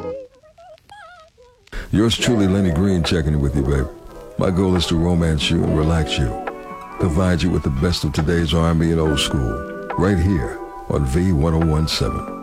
Yours truly, Lenny Green, checking in with you, baby. My goal is to romance you and relax you. Provide you with the best of today's R&B and old school. Right here on V1017.